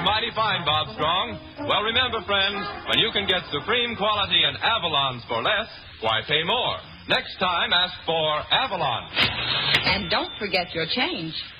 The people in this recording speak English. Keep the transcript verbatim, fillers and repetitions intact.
mighty fine, Bob Strong. Well, remember, friends, when you can get supreme quality in Avalons for less, why pay more? Next time, ask for Avalon. And don't forget your change.